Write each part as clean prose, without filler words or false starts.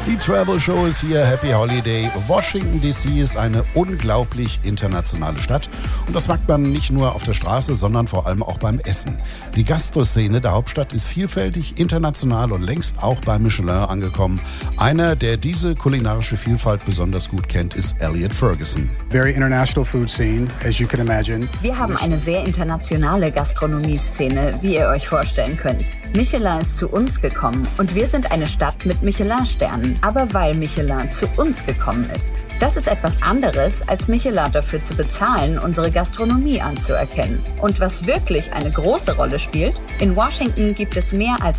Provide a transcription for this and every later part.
Die Travel Show ist hier, Happy Holiday. Washington DC ist eine unglaublich internationale Stadt und das merkt man nicht nur auf der Straße, sondern vor allem auch beim Essen. Die Gastroszene der Hauptstadt ist vielfältig, international und längst auch bei Michelin angekommen. Einer, der diese kulinarische Vielfalt besonders gut kennt, ist Elliot Ferguson. Very international food scene, as you can imagine. Wir haben eine sehr internationale Gastronomie-Szene, wie ihr euch vorstellen könnt. Michelin ist zu uns gekommen und wir sind eine Stadt mit Michelin-Sternen. Aber weil Michelin zu uns gekommen ist, das ist etwas anderes, als Michelin dafür zu bezahlen, unsere Gastronomie anzuerkennen. Und was wirklich eine große Rolle spielt, in Washington gibt es mehr als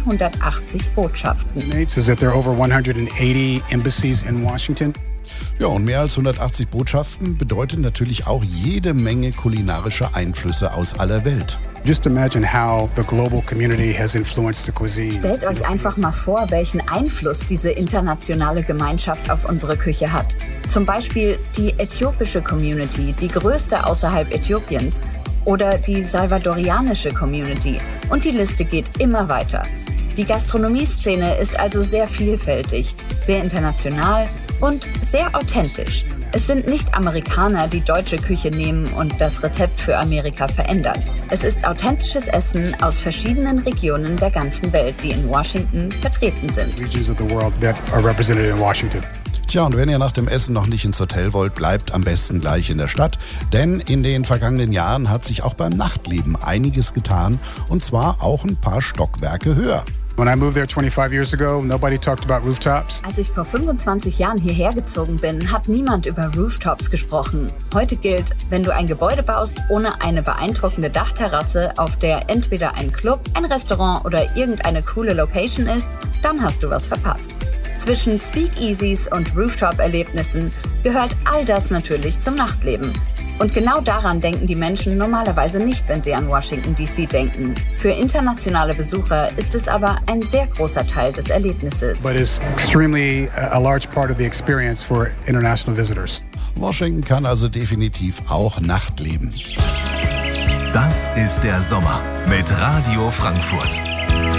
180 Botschaften. Is that there are over 180 embassies in Washington. Ja, und mehr als 180 Botschaften bedeutet natürlich auch jede Menge kulinarische Einflüsse aus aller Welt. Just imagine how the global community has influenced the cuisine. Stellt euch einfach mal vor, welchen Einfluss diese internationale Gemeinschaft auf unsere Küche hat. Zum Beispiel die äthiopische Community, die größte außerhalb Äthiopiens, oder die salvadorianische Community. Und die Liste geht immer weiter. Die Gastronomieszene ist also sehr vielfältig, sehr international und sehr authentisch. Es sind nicht Amerikaner, die deutsche Küche nehmen und das Rezept für Amerika verändern. Es ist authentisches Essen aus verschiedenen Regionen der ganzen Welt, die in Washington vertreten sind. Regions of the world that are represented in Washington. Tja, und wenn ihr nach dem Essen noch nicht ins Hotel wollt, bleibt am besten gleich in der Stadt. Denn in den vergangenen Jahren hat sich auch beim Nachtleben einiges getan. Und zwar auch ein paar Stockwerke höher. When I moved there 25 years ago, nobody talked about rooftops. Als ich vor 25 Jahren hierher gezogen bin, hat niemand über Rooftops gesprochen. Heute gilt, wenn du ein Gebäude baust ohne eine beeindruckende Dachterrasse, auf der entweder ein Club, ein Restaurant oder irgendeine coole Location ist, dann hast du was verpasst. Zwischen Speakeasies und Rooftop-Erlebnissen gehört all das natürlich zum Nachtleben. Und genau daran denken die Menschen normalerweise nicht, wenn sie an Washington DC denken. Für internationale Besucher ist es aber ein sehr großer Teil des Erlebnisses. But it's extremely a large part of the experience for international visitors. Washington kann also definitiv auch Nachtleben. Das ist der Sommer mit Radio Frankfurt.